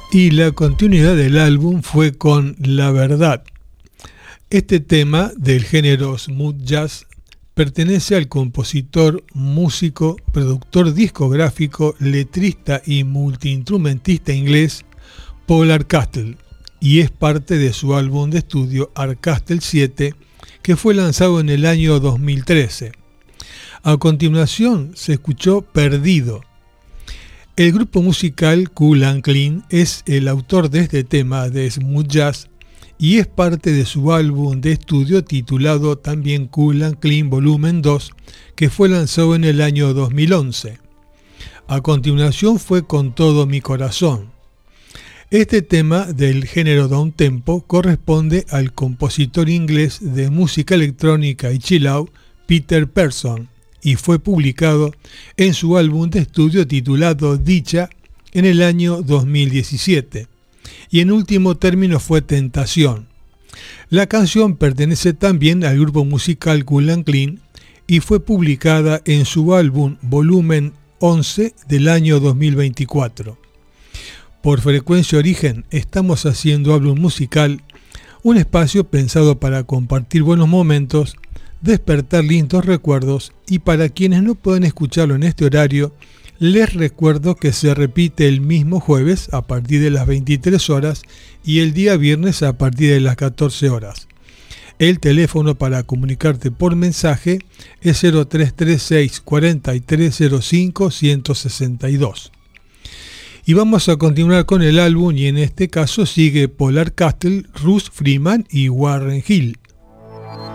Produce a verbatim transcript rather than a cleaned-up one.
Y la continuidad del álbum fue con La Verdad. Este tema del género smooth jazz pertenece al compositor, músico, productor discográfico, letrista y multiinstrumentista inglés Paul Hardcastle y es parte de su álbum de estudio Hardcastle siete, que fue lanzado en el año dos mil trece. A continuación se escuchó Perdido. El grupo musical Kool and Clean es el autor de este tema de smooth jazz y es parte de su álbum de estudio titulado también Kool and Clean Volumen dos, que fue lanzado en el año dos mil once. A continuación fue Con Todo Mi Corazón. Este tema del género downtempo corresponde al compositor inglés de música electrónica y chill out Peter Person y fue publicado en su álbum de estudio titulado Dicha en el año dos mil diecisiete. Y en último término fue Tentación. La canción pertenece también al grupo musical Kool and Clean y fue publicada en su álbum Volumen once del año dos mil veinticuatro. Por Frecuencia Origen estamos haciendo álbum musical, un espacio pensado para compartir buenos momentos, despertar lindos recuerdos y para quienes no pueden escucharlo en este horario, les recuerdo que se repite el mismo jueves a partir de las veintitrés horas y el día viernes a partir de las catorce horas. El teléfono para comunicarte por mensaje es cero tres tres seis, cuatro tres cero cinco, uno seis dos. Y vamos a continuar con el álbum y en este caso sigue Paul Hardcastle, Russ Freeman y Warren Hill.